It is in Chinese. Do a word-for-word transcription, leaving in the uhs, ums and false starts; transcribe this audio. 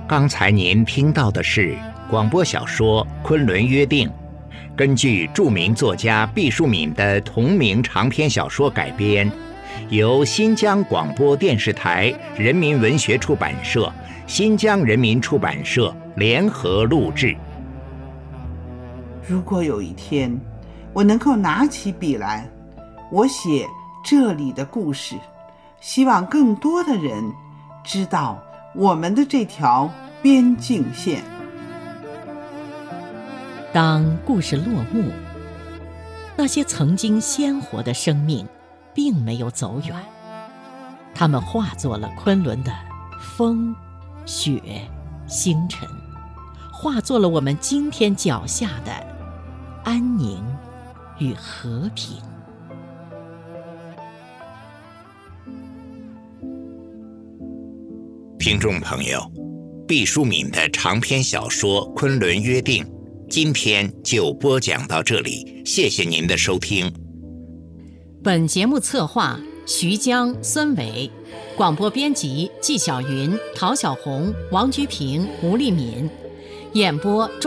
刚才您听到的是广播小说《昆仑约定》，根据著名作家毕淑敏的同名长篇小说改编，由新疆广播电视台人民文学出版社、新疆人民出版社联合录制。 如果有一天我能够拿起笔来，我写这里的故事，希望更多的人知道我们的这条边境线。 当故事落幕，那些曾经鲜活的生命并没有走远，它们化作了昆仑的风、雪、星辰，化作了我们今天脚下的安宁与和平。 听众朋友，毕淑敏的长篇小说《昆仑约定》今天就播讲到这里，谢谢您的收听。 本节目策划徐江、孙伟，广播编辑纪晓云、陶小红、王居平、吴丽敏，演播